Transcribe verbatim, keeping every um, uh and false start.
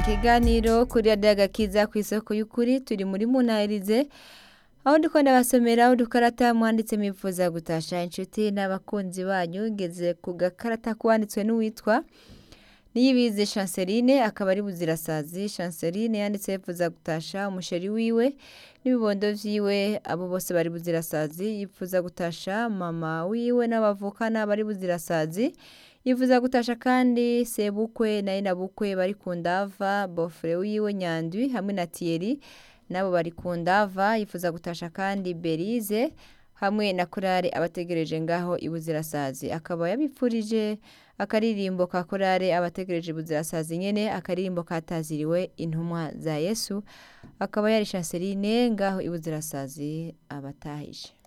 ikiganiro kuri radiyo agakiza ku isoko y'ukuri turi muri munahirize aho ndiko ndabasomera udukarata mwanditse mwifuza gutasha inshuti n'abakunzi banyu ngeze ku gakarata kwanditswe n'uwitwa Niyibizi Chanceline akaba ari buzirasazi. Chanceline yanditse yifuza gutasha umusheri wiwe n'ibibondo vyiwe abo bose bari buzirasazi, yifuza gutasha mama wiwe n'abavukana bari buzirasazi, yifuza gutasha kandi sebukwe na inabukwe bari ku Ndava, bofre wiwe Nyandwi hamwe na Thierry nabo bari ku Ndava, yifuza gutasha kandi Berize hamwe na korale abategereje ngaho ibuzirasazi. Akaba yabipfurije akaririmbo ka korale abategereje ibuzirasazi nyene, akaririmbo kataziriwe intumwa za Yesu. Akaba yari Chanceline ngaho ibuzirasazi abatahije.